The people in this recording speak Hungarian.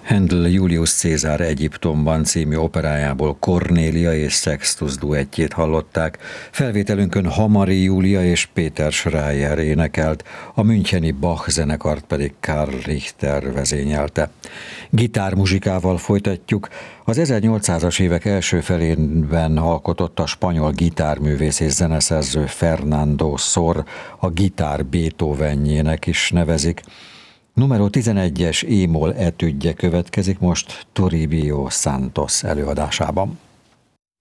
Handel Julius Cézár Egyiptomban című operájából Kornélia és Sextus duettjét hallották. Felvételünkön Hamari Júlia és Péter Schreier énekelt, a müncheni Bach zenekart pedig Karl Richter vezényelte. Gitármuzsikával folytatjuk. Az 1800-as évek első felében alkotott a spanyol gitárművész és zeneszerző Fernando Sor, a gitár Beethovenjének is nevezik. Numero 11-es E-moll etüdje következik most Toribio Santos előadásában.